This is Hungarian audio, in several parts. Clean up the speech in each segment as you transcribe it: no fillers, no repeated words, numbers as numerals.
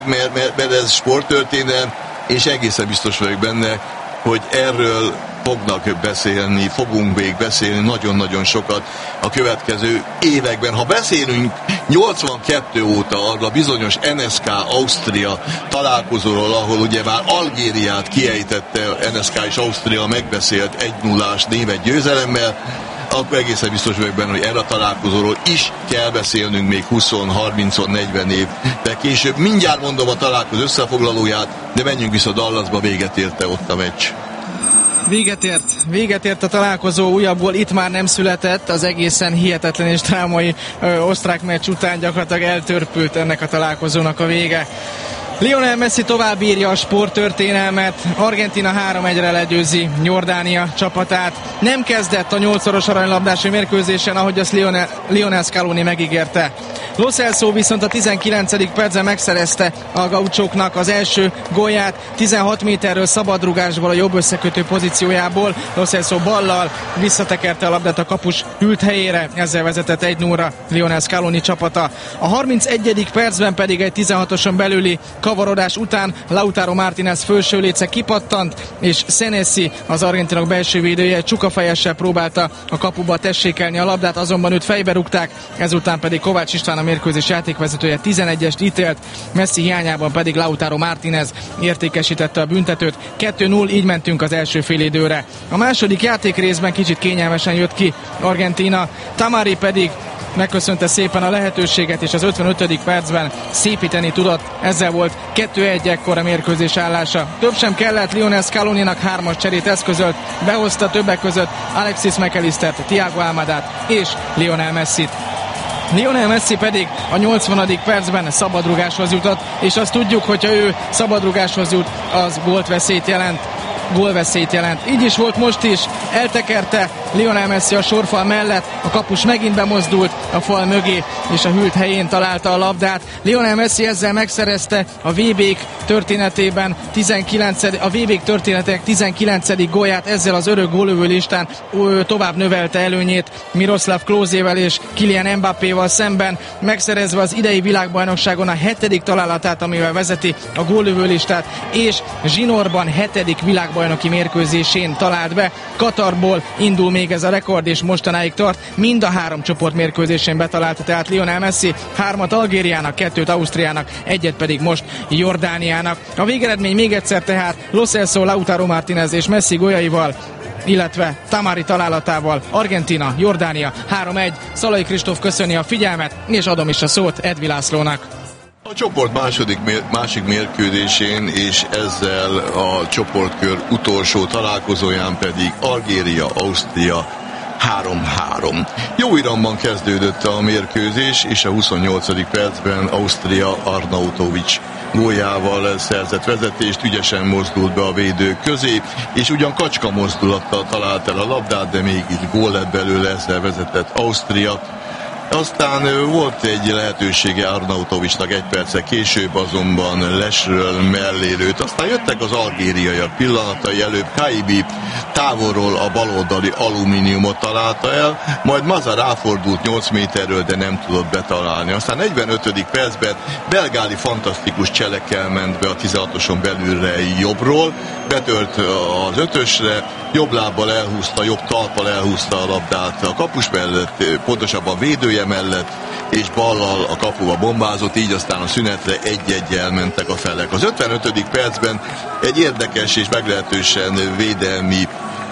mert ez sporttörténelem, és egészen biztos vagyok benne, hogy erről fogunk még beszélni nagyon-nagyon sokat a következő években. Ha beszélünk 82 óta arra bizonyos NSK Ausztria találkozóról, ahol ugye már Algériát kiejtette NSK és Ausztria megbeszélt 1-0-ás német győzelemmel, akkor egészen biztos vagyok benne, hogy erre a találkozóról is kell beszélnünk még 20-30-40 év. De később mindjárt mondom a találkozó összefoglalóját, de menjünk vissza Dallasba, véget érte ott a meccs. Véget ért a találkozó, újabbból itt már nem született, az egészen hihetetlen és drámai osztrák meccs után gyakorlatilag eltörpült ennek a találkozónak a vége. Lionel Messi tovább írja a sporttörténelmet, Argentína 3-1-re legyőzi Jordánia csapatát. Nem kezdett a 8-szoros aranylabdási mérkőzésen, ahogy azt Lionel Scaloni megígérte. Lo Celso viszont a 19. percben megszerezte a gauchóknak az első gólját, 16 méterről szabadrugásból a jobb összekötő pozíciójából. Lo Celso ballal visszatekerte a labdát a kapus hűlt helyére, ezzel vezetett 1-0-ra Lionel Scaloni csapata. A 31. percben pedig egy 16-oson belüli kavarodás után Lautaro Martínez felső léce kipattant, és Senesi, az argentinok belső védője, csukafejessel próbálta a kapuba tessékelni a labdát, azonban őt fejbe rúgták, ezután pedig Kovács István, a mérkőzés játékvezetője 11-est ítélt, Messi hiányában pedig Lautaro Martínez értékesítette a büntetőt. 2-0, így mentünk az első félidőre. A második játékrészben kicsit kényelmesen jött ki Argentína, Tamari pedig megköszönte szépen a lehetőséget, és az 55. percben szépíteni tudott. Ezzel volt 2-1 ekkor a mérkőzés állása. Több sem kellett, Lionel Scaloninak 3-as cserét eszközölt, behozta többek között Alexis McAllistert, Thiago Almadát és Lionel Messit. Lionel Messi pedig a 80. percben szabadrugáshoz jutott, és azt tudjuk, hogyha ő szabadrugáshoz jut, az gólveszélyt jelent. Így is volt most is, eltekerte Lionel Messi a sorfal mellett, a kapus megint bemozdult a fal mögé, és a hűlt helyén találta a labdát. Lionel Messi ezzel megszerezte a VB-k történetének 19. gólját, ezzel az örök gólövő listán tovább növelte előnyét Miroslav Klósével és Kylian Mbappéval szemben, megszerezve az idei világbajnokságon a 7. találatát, amivel vezeti a gólövő listát, és zsinórban 7. világbajnoki mérkőzésén talált be. Katarból indul még ez a rekord, és mostanáig tart. Mind a 3 csoportmérkőzésén betalálta tehát Lionel Messi, 3-at Algériának, 2-t Ausztriának, 1-et pedig most Jordániának. A végeredmény még egyszer tehát Lo Celso, Lautaro Martínez és Messi góljaival, illetve Tamari találatával Argentína, Jordánia 3-1. Szalai Kristóf köszöni a figyelmet, és adom is a szót Edvi Lászlónak. A csoport másik mérkőzésén, és ezzel a csoportkör utolsó találkozóján pedig Algéria, Ausztria 3-3. Jó iramban kezdődött a mérkőzés, és a 28. percben Ausztria Arnautovic góljával szerzett vezetést, ügyesen mozdult be a védők közé, és ugyan kacska mozdulattal talált el a labdát, de mégis gól lett belőle, ezzel vezetett Ausztria. Aztán volt egy lehetősége Arnautovicnak 1 perccel később, azonban lesről mellé lőtt. Aztán jöttek az algériaiak pillanatai, előbb Kaibi távolról a baloldali alumíniumot találta el, majd Maza ráfordult 8 méterről, de nem tudott betalálni. Aztán 45. percben Belgáli fantasztikus cselekkel ment be a 16-oson belülre jobbról, betört az 5-ösre, jobb lábbal elhúzta, jobb talppal elhúzta a labdát a kapus mellett, pontosabban védője mellett, és ballal a kapuba bombázott, így aztán a szünetre 1-1-jel mentek a felek. Az 55. percben egy érdekes és meglehetősen védelmi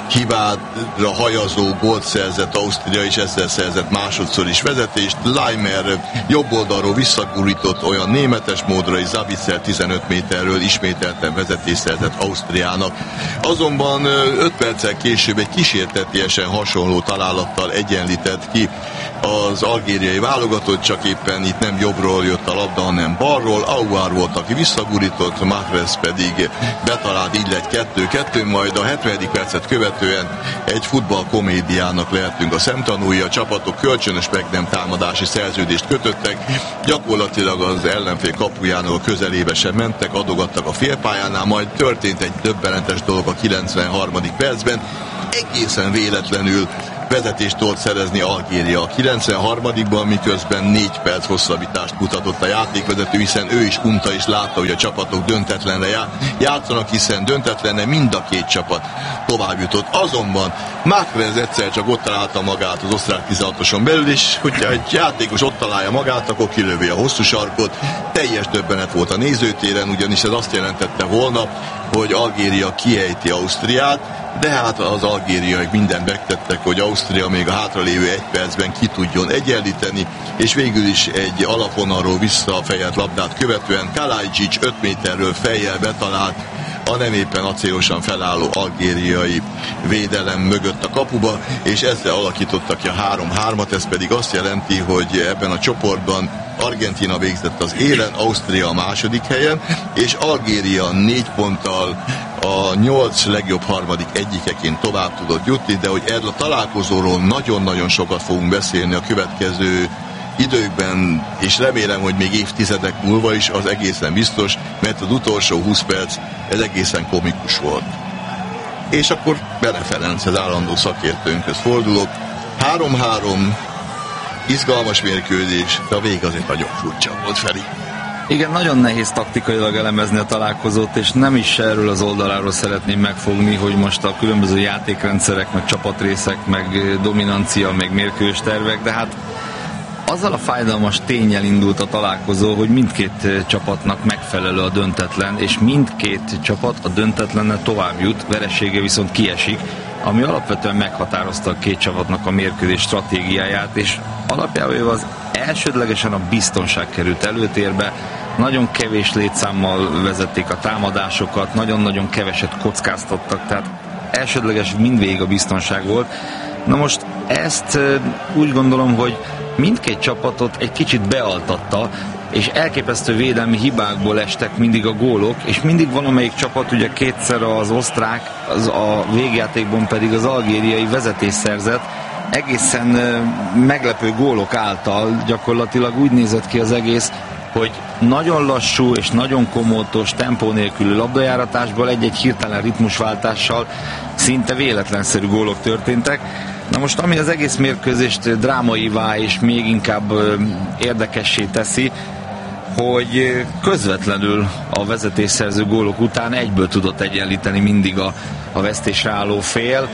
hibára hajazó gólt szerzett Ausztria, és ezzel szerzett másodszor is vezetést. Leimer jobb oldalról visszagurított olyan németes módra, és Zabitzer 15 méterről ismételten vezetést szerzett Ausztriának. Azonban 5 perccel később egy kísértetiesen hasonló találattal egyenlített ki az algériai válogatott, csak éppen itt nem jobbról jött a labda, hanem balról. Aouar volt, aki visszagurított, Mahrez pedig betalált, így lett 2-2, majd a 70. percet követően egy futballkomédiának lehetünk a szemtanúi. A csapatok kölcsönös meg nem támadási szerződést kötöttek, gyakorlatilag az ellenfél kapujának a közelébe sem mentek, adogattak a félpályánál, majd történt egy döbbenetes dolog a 93. percben. Egészen véletlenül vezetést tudott szerezni Algéria a 93-ban, miközben 4 perc hosszabbítást mutatott a játékvezető, hiszen ő is unta és látta, hogy a csapatok döntetlenre játszanak, hiszen döntetlenre mind a két csapat tovább jutott. Azonban Mahrez egyszer csak ott találta magát az osztrák 16-oson belül, és hogyha egy játékos ott találja magát, akkor kilövi a hosszú sarkot. Teljes döbbenet volt a nézőtéren, ugyanis ez azt jelentette volna, hogy Algéria kiejti Ausztriát, de hát az algériaiak mindent megtettek, hogy Ausztria még a hátralévő 1 percben ki tudjon egyenlíteni, és végül is egy alapvonalról visszafejelt labdát követően Kalajdzsics 5 méterről fejjel betalált a nem éppen acélosan felálló algériai védelem mögött a kapuba, és ezzel alakítottak ki a 3-3-at, ez pedig azt jelenti, hogy ebben a csoportban Argentína végzett az élen, Ausztria a második helyen, és Algéria 4 ponttal a 8 legjobb harmadik egyikeként tovább tudott jutni, de hogy erről a találkozóról nagyon-nagyon sokat fogunk beszélni a következő időkben, és remélem, hogy még évtizedek múlva is, az egészen biztos, mert az utolsó 20 perc ez egészen komikus volt. És akkor Bene Ferenc, az állandó szakértőnkhöz fordulok. 3-3, izgalmas mérkőzés, de a vég azért nagyon furcsa volt, Feri. Igen, nagyon nehéz taktikailag elemezni a találkozót, és nem is erről az oldaláról szeretném megfogni, hogy most a különböző játékrendszerek, meg csapatrészek, meg dominancia, meg mérkőzés tervek, de hát azzal a fájdalmas ténnyel indult a találkozó, hogy mindkét csapatnak megfelelő a döntetlen, és mindkét csapat a döntetlennel tovább jut, veresége viszont kiesik, ami alapvetően meghatározta a két csapatnak a mérkőzés stratégiáját, és alapjában az elsődlegesen a biztonság került előtérbe, nagyon kevés létszámmal vezették a támadásokat, nagyon-nagyon keveset kockáztattak, tehát elsődleges mindvégig a biztonság volt. Na most ezt úgy gondolom, hogy mindkét csapatot egy kicsit bealtatta, és elképesztő védelmi hibákból estek mindig a gólok, és mindig valamelyik csapat, ugye kétszer az osztrák, az a végjátékban pedig az algériai vezetés szerzett, egészen meglepő gólok által gyakorlatilag úgy nézett ki az egész, hogy nagyon lassú és nagyon komótos, tempó nélküli labdajáratásból egy-egy hirtelen ritmusváltással szinte véletlenszerű gólok történtek. Na most, ami az egész mérkőzést drámaivá és még inkább érdekessé teszi, hogy közvetlenül a vezetésszerző gólok után egyből tudott egyenlíteni mindig a vesztésre álló fél.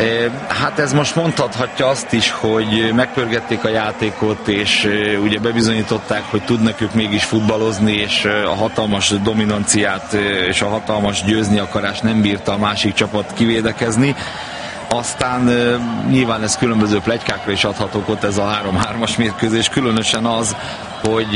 Hát ez most mondhatja azt is, hogy megpörgették a játékot, és ugye bebizonyították, hogy tudnak ők mégis futballozni, és a hatalmas dominanciát és a hatalmas győzni akarást nem bírta a másik csapat kivédekezni. Aztán nyilván ez különböző pletykákra is adhat okot, ez a 3-3-as mérkőzés, különösen az, hogy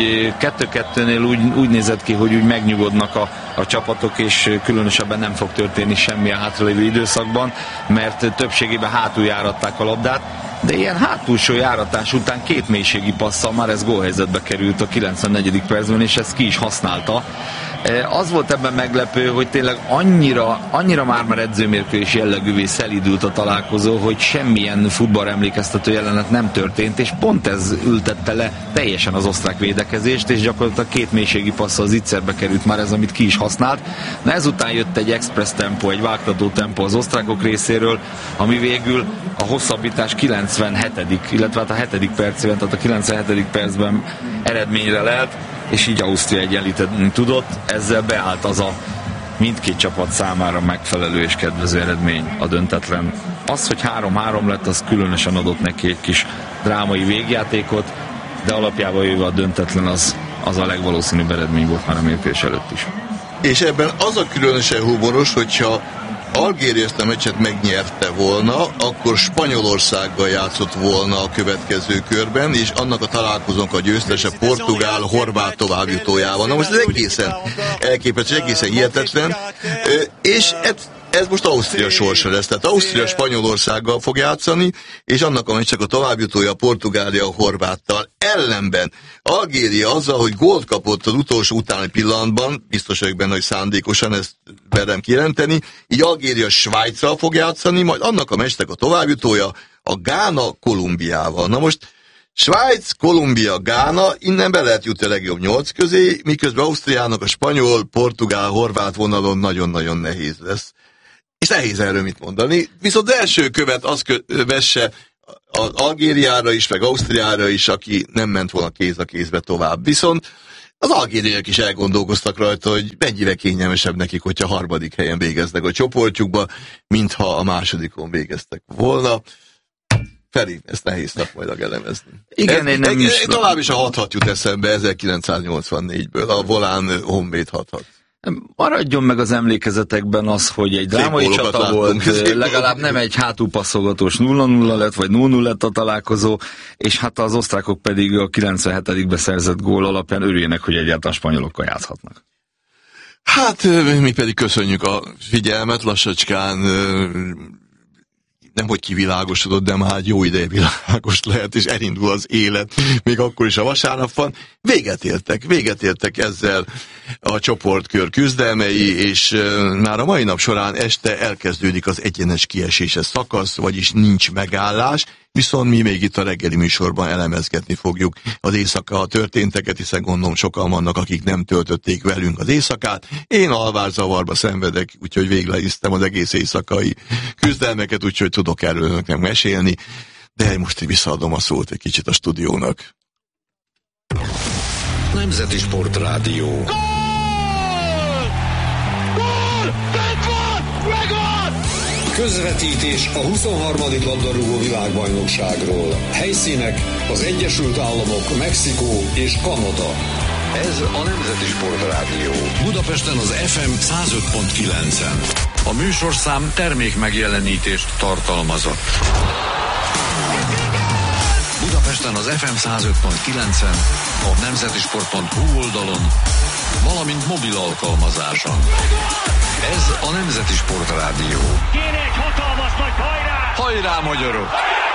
2-2-nél úgy nézett ki, hogy úgy megnyugodnak a csapatok, és különösebben nem fog történni semmi a hátralévő időszakban, mert többségében hátul járatták a labdát, de ilyen hátulsó járatás után 2 mélységi passzal már ez gólhelyzetbe került a 94. percben, és ezt ki is használta. Az volt ebben meglepő, hogy tényleg annyira már edzőmérkőzés jellegűvé szelídült a találkozó, hogy semmilyen futballemlékeztető jelenet nem történt, és pont ez ültette le teljesen az osztrák védekezést, és gyakorlatilag 2 mélységi passzal zicserbe került már ez, amit ki is használt. Na ezután jött egy express tempó, egy vágtató tempó az osztrákok részéről, ami végül a hosszabbítás 97. illetve hát a 7. percében, tehát a 97. percben eredményre lelt, és így Ausztria egyenlíteni tudott, ezzel beállt az a mindkét csapat számára megfelelő és kedvező eredmény, a döntetlen. Az, hogy 3-3 lett, az különösen adott neki egy kis drámai végjátékot, de alapjában jöve a döntetlen az a legvalószínűbb eredmény volt már a mérkőzés előtt is. És ebben az a különösen humoros, hogyha Algéria ezt a meccset megnyerte volna, akkor Spanyolországgal játszott volna a következő körben, és annak a találkozónk a győztese Portugál-Horvát továbbjutójával. Na most ez egészen elképesztő, egészen hihetetlen, és ez most Ausztria sorsa lesz. Tehát Ausztria Spanyolországgal fog játszani, és annak a meccsnek a továbbjutója Portugália a Horváttal. Ellenben Algéria azzal, hogy gólt kapott az utolsó utáni pillanatban, biztos vagyok benne, hogy szándékosan, ezt merem kijelenteni, így Algéria Svájccal fog játszani, majd annak a meccsnek a továbbjutója a Gána Kolumbiával. Na most Svájc, Kolumbia, Gána, innen be lehet jutni a legjobb 8 közé, miközben Ausztriának a spanyol, portugál, horvát vonalon nagyon-nagyon nehéz lesz. És nehéz erről mit mondani. Viszont az első követ az vesse az Algériára is, meg Ausztriára is, aki nem ment volna kéz a kézbe tovább. Viszont az algériaiak is elgondolkoztak rajta, hogy mennyire kényelmesebb nekik, hogyha harmadik helyen végeznek a csoportjukba, mintha a másodikon végeztek volna. Feri, ezt nehéz szakmailag elemezni. Igen, tovább is a 6-6 jut eszembe 1984-ből, a Volán Honvéd 6-6. Maradjon meg az emlékezetekben az, hogy egy drámai csata volt, legalább nem egy hátulpasszolgatós 0-0 lett, vagy 0-0 lett a találkozó, és hát az osztrákok pedig a 97. szerzett gól alapján örüljenek, hogy egyáltalán spanyolokkal játszhatnak. Hát, mi pedig köszönjük a figyelmet, lassacskán nem hogy kivilágosodott, de már jó ideje világos lehet, és elindul az élet, még akkor is a vasárnap van. Véget értek ezzel a csoportkör küzdelmei, és már a mai nap során este elkezdődik az egyenes kieséses szakasz, vagyis nincs megállás, viszont mi még itt a reggeli műsorban elemezgetni fogjuk az éjszaka történteket, hiszen gondolom sokan vannak, akik nem töltötték velünk az éjszakát. Én alvárzavarba szenvedek, úgyhogy végleiztem az egész éjszakai küzdelmeket, úgyhogy tudok erről önöknek mesélni, de most visszaadom a szót egy kicsit a stúdiónak. Nemzeti Sportrádió. Gól! Gól! Megvan! Megvan! Közvetítés a 23. labdarúgó világbajnokságról. Helyszínek az Egyesült Államok, Mexikó és Kanada. Ez a Nemzeti Sportrádió. Budapesten az FM 105.9-en. A műsorszám termék megjelenítést tartalmazott. Budapesten az FM 105.9-en, a nemzetisport.hu oldalon, valamint mobil alkalmazáson. Ez a Nemzeti Sportrádió. Kéne egy hatalmas nagy hajrá! Hajrá, magyarok!